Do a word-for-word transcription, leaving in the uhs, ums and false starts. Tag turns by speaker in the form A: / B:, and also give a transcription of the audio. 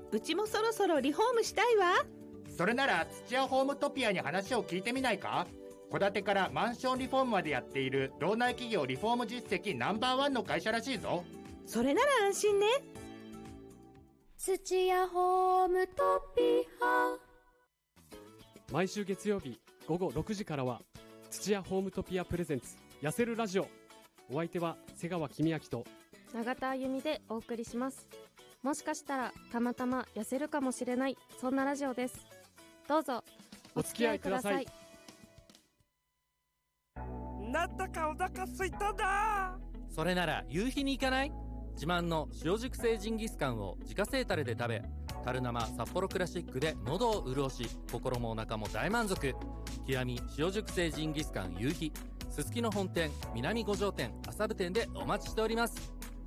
A: うちもそろそろリフォームしたいわ。
B: それなら土屋ホームトピアに話を聞いてみないか。戸建てからマンションリフォームまでやっている道内企業リフォーム実績ナンバーワンの会社らしいぞ。
A: それなら安心ね。
C: 土屋ホームトピア。
D: 毎週月曜日午後ろくじからは土屋ホームトピアプレゼンツ痩せるラジオ。お相手は瀬川公明と
E: 永田あゆみでお送りします。もしかしたらたまたま痩せるかもしれない、そんなラジオです。どうぞお付き合いください。
F: なんだかお腹すいたな。
G: それなら夕日に行かない？自慢の塩熟成ジンギスカンを自家製タレで食べ、樽生札幌クラシックで喉を潤し、心もお腹も大満足。極み塩熟成ジンギスカン夕日、すすきの本店南五条店麻布店でお待ちしております。